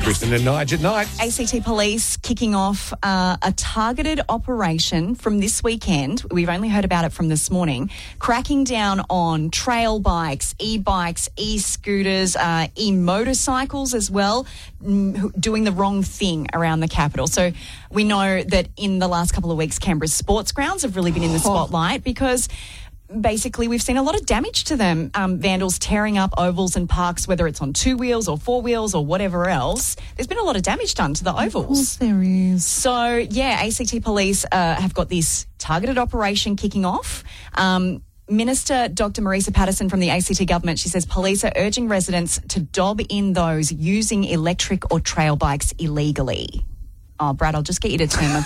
Kristen and Nige at night. ACT Police kicking off a targeted operation from this weekend. We've only heard about it from this morning. Cracking down on trail bikes, e-bikes, e-scooters, e-motorcycles as well, doing the wrong thing around the capital. So we know that in the last couple of weeks, Canberra's sports grounds have really been in the spotlight because basically we've seen a lot of damage to them. Vandals tearing up ovals and parks, whether it's on 2 wheels or 4 wheels or whatever else. There's been a lot of damage done to the ovals. Of course there is. So, yeah, ACT Police have got this targeted operation kicking off. Minister Dr. Marisa Patterson from the ACT government, she says police are urging residents to dob in those using electric or trail bikes illegally. Oh, Brad, I'll just get you to turn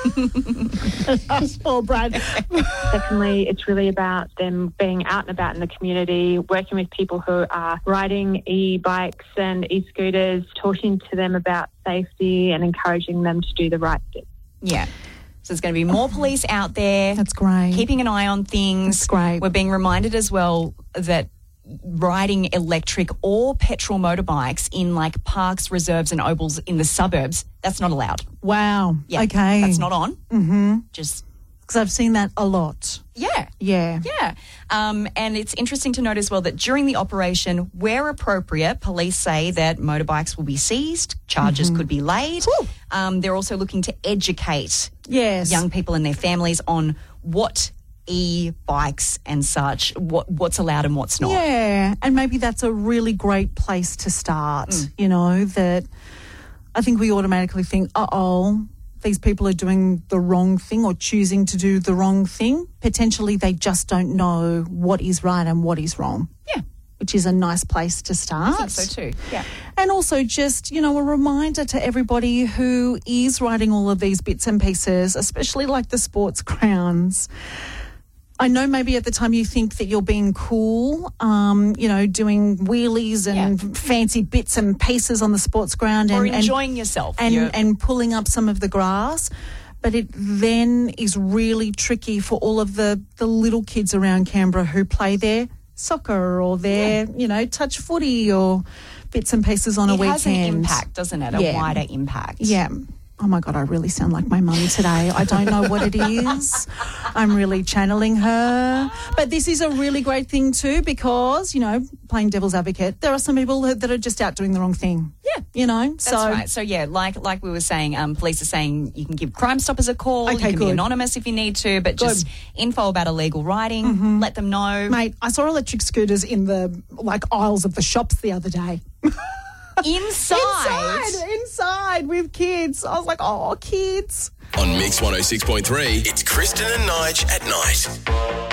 Oh, Brad. Secondly, it's really about them being out and about in the community, working with people who are riding e-bikes and e-scooters, talking to them about safety and encouraging them to do the right thing. Yeah. So there's going to be more police out there. That's great. Keeping an eye on things. That's great. We're being reminded as well that riding electric or petrol motorbikes in like parks, reserves and ovals in the suburbs, that's not allowed. Wow. Yeah, okay. That's not on. Mm-hmm. Just because I've seen that a lot. Yeah. Yeah. Yeah. And it's interesting to note as well that during the operation, where appropriate, police say that motorbikes will be seized, charges could be laid. They're also looking to educate young people and their families on what e-bikes and such, what's allowed and what's not. Yeah, and maybe that's a really great place to start, you know, that I think we automatically think, these people are doing the wrong thing or choosing to do the wrong thing. Potentially they just don't know what is right and what is wrong. Yeah. Which is a nice place to start. I think so too, yeah. And also just, you know, a reminder to everybody who is riding all of these bits and pieces, especially like the sports grounds. I know maybe at the time you think that you're being cool, you know, doing wheelies and fancy bits and pieces on the sports ground. Or enjoying yourself. And pulling up some of the grass. But it then is really tricky for all of the little kids around Canberra who play their soccer or their, you know, touch footy or bits and pieces on a weekend. It has an impact, doesn't it? A wider impact. Yeah. Oh, my God, I really sound like my mum today. I don't know what it is. I'm really channeling her. But this is a really great thing too because, you know, playing devil's advocate, there are some people that are just out doing the wrong thing. Yeah. You know? That's right. So, yeah, like we were saying, police are saying you can give Crime Stoppers a call. Okay, you can be anonymous if you need to, but just info about illegal riding, let them know. Mate, I saw electric scooters in the, like, aisles of the shops the other day. Inside with kids. I was like, oh, kids. On Mix 106.3, it's Kristen and Nige at night.